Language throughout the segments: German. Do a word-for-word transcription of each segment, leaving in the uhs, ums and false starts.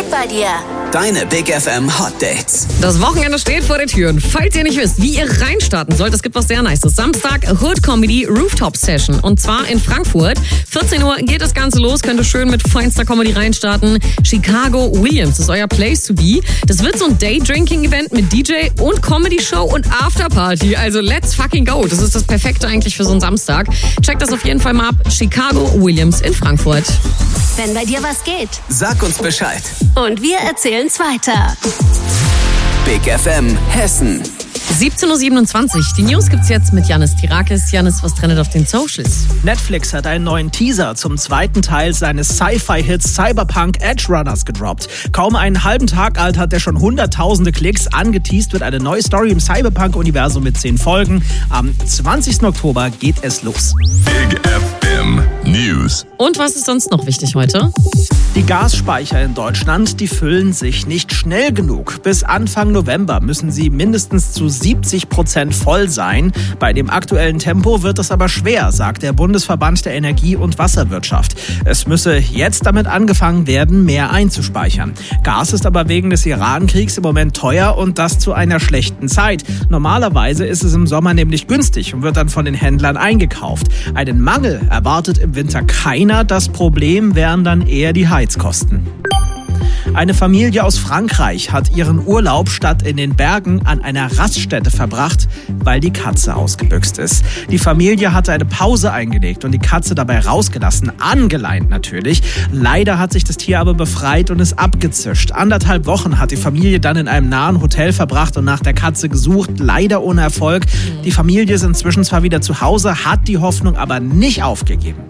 bei dir. Deine Big F M Hot Dates. Das Wochenende steht vor den Türen. Falls ihr nicht wisst, wie ihr reinstarten sollt, es gibt was sehr Nices. Samstag Hood Comedy Rooftop Session. Und zwar in Frankfurt. vierzehn Uhr geht das Ganze los. Könnt ihr schön mit feinster Comedy reinstarten. Chicago Williams ist euer Place to be. Das wird so ein Day-Drinking-Event mit D J und Comedy-Show und Afterparty. Also let's fucking go. Das ist das Perfekte eigentlich für so einen Samstag. Checkt das auf jeden Fall mal ab. Chicago Williams in Frankfurt. Wenn bei dir was geht. Sag uns Bescheid. Und wir erzählen's weiter. Big F M Hessen. siebzehn Uhr siebenundzwanzig. Die News gibt's jetzt mit Yannis Tirakis. Yannis, was trendet auf den Socials? Netflix hat einen neuen Teaser zum zweiten Teil seines Sci-Fi-Hits Cyberpunk Edge Runners gedroppt. Kaum einen halben Tag alt hat er schon hunderttausende Klicks. Angeteased wird eine neue Story im Cyberpunk-Universum mit zehn Folgen. Am zwanzigsten Oktober geht es los. Big F M News. Und was ist sonst noch wichtig heute? Die Gasspeicher in Deutschland, die füllen sich nicht schnell genug. Bis Anfang November müssen sie mindestens zu siebzig Prozent voll sein. Bei dem aktuellen Tempo wird es aber schwer, sagt der Bundesverband der Energie- und Wasserwirtschaft. Es müsse jetzt damit angefangen werden, mehr einzuspeichern. Gas ist aber wegen des Iran-Kriegs im Moment teuer und das zu einer schlechten Zeit. Normalerweise ist es im Sommer nämlich günstig und wird dann von den Händlern eingekauft. Einen Mangel erwartet im Winter keiner. Das Problem wären dann eher die Heizkosten. Eine Familie aus Frankreich hat ihren Urlaub statt in den Bergen an einer Raststätte verbracht, weil die Katze ausgebüxt ist. Die Familie hatte eine Pause eingelegt und die Katze dabei rausgelassen, angeleint natürlich. Leider hat sich das Tier aber befreit und ist abgezischt. Anderthalb Wochen hat die Familie dann in einem nahen Hotel verbracht und nach der Katze gesucht, leider ohne Erfolg. Die Familie ist inzwischen zwar wieder zu Hause, hat die Hoffnung aber nicht aufgegeben.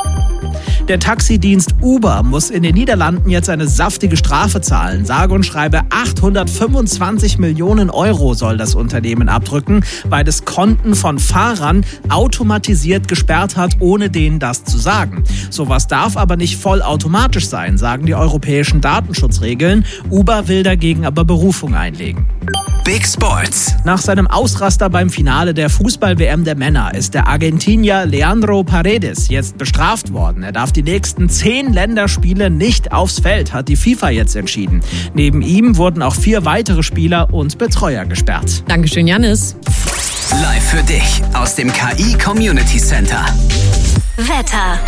Der Taxidienst Uber muss in den Niederlanden jetzt eine saftige Strafe zahlen. Sage und schreibe achthundertfünfundzwanzig Millionen Euro soll das Unternehmen abdrücken, weil es Konten von Fahrern automatisiert gesperrt hat, ohne denen das zu sagen. Sowas darf aber nicht vollautomatisch sein, sagen die europäischen Datenschutzregeln. Uber will dagegen aber Berufung einlegen. Big Sports. Nach seinem Ausraster beim Finale der Fußball-W M der Männer ist der Argentinier Leandro Paredes jetzt bestraft worden. Er darf die nächsten zehn Länderspiele nicht aufs Feld, hat die FIFA jetzt entschieden. Neben ihm wurden auch vier weitere Spieler und Betreuer gesperrt. Dankeschön, Yannis. Live für dich aus dem K I Community Center. Wetter.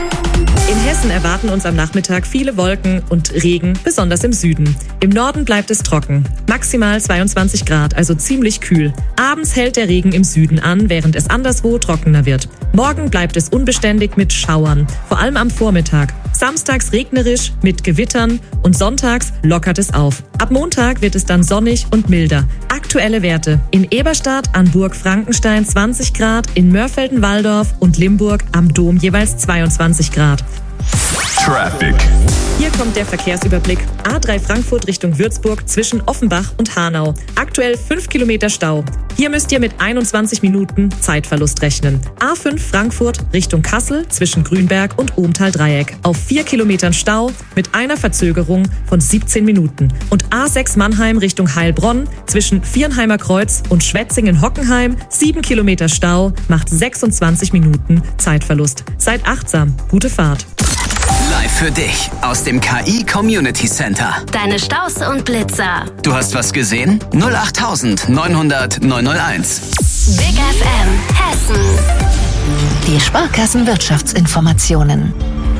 In Hessen erwarten uns am Nachmittag viele Wolken und Regen, besonders im Süden. Im Norden bleibt es trocken. Maximal zweiundzwanzig Grad, also ziemlich kühl. Abends hält der Regen im Süden an, während es anderswo trockener wird. Morgen bleibt es unbeständig mit Schauern, vor allem am Vormittag. Samstags regnerisch mit Gewittern und sonntags lockert es auf. Ab Montag wird es dann sonnig und milder. Aktuelle Werte: in Eberstadt an Burg Frankenstein zwanzig Grad, in Mörfelden-Walldorf und Limburg am Dom jeweils zweiundzwanzig Grad. Traffic. Hier kommt der Verkehrsüberblick. A drei Frankfurt Richtung Würzburg zwischen Offenbach und Hanau. Aktuell fünf Kilometer Stau. Hier müsst ihr mit einundzwanzig Minuten Zeitverlust rechnen. A fünf Frankfurt Richtung Kassel zwischen Grünberg und Ohmtal-Dreieck. Auf vier Kilometern Stau mit einer Verzögerung von siebzehn Minuten. Und A sechs Mannheim Richtung Heilbronn zwischen Viernheimer Kreuz und Schwetzingen-Hockenheim. sieben Kilometer Stau macht sechsundzwanzig Minuten Zeitverlust. Seid achtsam. Gute Fahrt. Live für dich aus dem K I Community Center. Deine Staus und Blitzer. Du hast was gesehen? null acht neun hundert neun null eins. Big F M Hessen. Die Sparkassenwirtschaftsinformationen.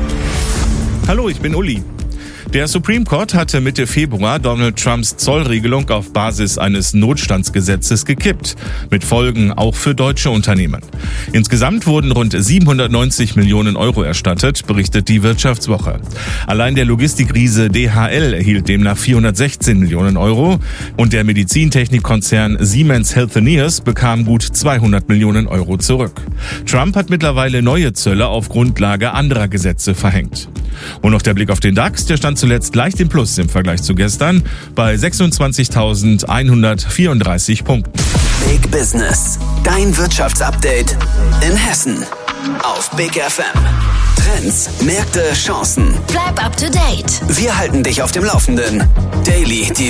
Hallo, ich bin Uli. Der Supreme Court hatte Mitte Februar Donald Trumps Zollregelung auf Basis eines Notstandsgesetzes gekippt, mit Folgen auch für deutsche Unternehmen. Insgesamt wurden rund siebenhundertneunzig Millionen Euro erstattet, berichtet die Wirtschaftswoche. Allein der Logistikriese D H L erhielt demnach vierhundertsechzehn Millionen Euro und der Medizintechnikkonzern Siemens Healthineers bekam gut zweihundert Millionen Euro zurück. Trump hat mittlerweile neue Zölle auf Grundlage anderer Gesetze verhängt. Und noch der Blick auf den DAX, der stand zuletzt leicht im Plus im Vergleich zu gestern bei sechsundzwanzigtausendeinhundertvierunddreißig Punkten. Big Business, dein Wirtschaftsupdate in Hessen auf Big F M. Trends, Märkte, Chancen. Bleib up to date. Wir halten dich auf dem Laufenden. Daily, die